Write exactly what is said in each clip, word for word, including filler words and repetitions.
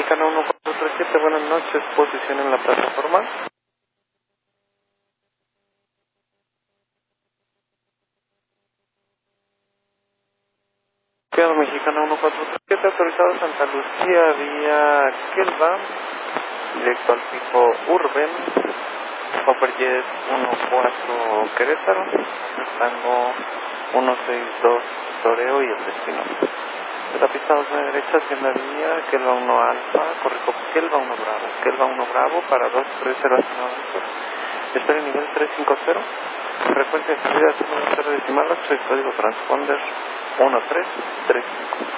Mexicana uno cuatro tres siete, buenas noches, posición en la plataforma. Ciudad Mexicana uno cuatro tres siete, autorizado Santa Lucía, vía Kelva, directo al pico Urben, Copperjet uno cuatro Querétaro, Tango uno seis dos Toreo y el destino. De la pista dos nueve derecha, hacienda vía Kelva uno Alfa, corrijo Kelva uno Bravo, Kelva uno Bravo para dos tres cero asignado. Espera nivel tres cinco cero, frecuencia de salida uno cero decimal ocho y código transponder uno tres tres cinco.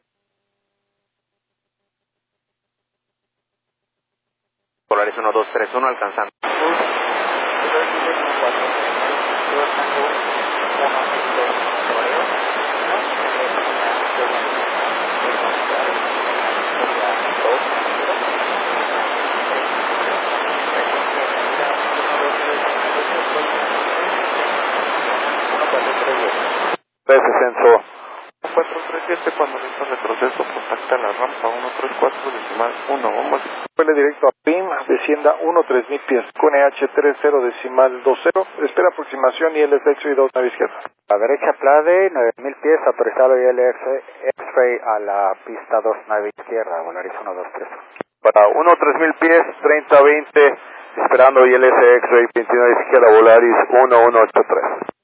Polaris uno dos tres uno alcanzando. Descenso cuatro tres siete, cuando listo retroceso, contacta la rampa uno tres cuatro decimal uno, vamos. Vuele directo a P I M, descienda uno tres mil pies, Q N H tres cero decimal dos cero, espera aproximación I L S X-Ray dos nave izquierda. A derecha Plade, nueve mil pies, autorizado I L S X-Ray a la pista dos nave izquierda, Volaris uno dos tres. Para uno tres mil pies, treinta veinte, esperando I L S X-Ray veintinueve izquierda, Volaris uno uno ocho tres.